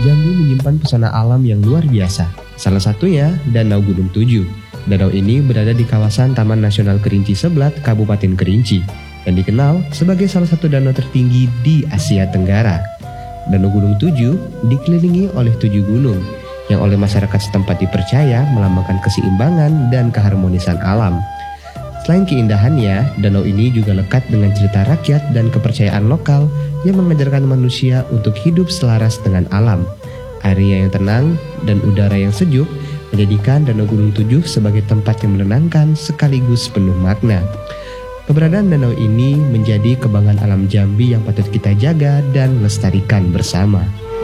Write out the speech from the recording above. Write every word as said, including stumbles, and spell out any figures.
Jambi menyimpan pesona alam yang luar biasa. Salah satunya Danau Gunung Tujuh. Danau ini berada di kawasan Taman Nasional Kerinci Seblat, Kabupaten Kerinci, dan dikenal sebagai salah satu danau tertinggi di Asia Tenggara. Danau Gunung Tujuh dikelilingi oleh tujuh gunung yang oleh masyarakat setempat dipercaya melambangkan keseimbangan dan keharmonisan alam. Selain keindahannya, danau ini juga lekat dengan cerita rakyat dan kepercayaan lokal yang mengajarkan manusia untuk hidup selaras dengan alam. Area yang tenang dan udara yang sejuk menjadikan Danau Gunung Tujuh sebagai tempat yang menenangkan sekaligus penuh makna. Keberadaan danau ini menjadi kebanggaan alam Jambi yang patut kita jaga dan lestarikan bersama.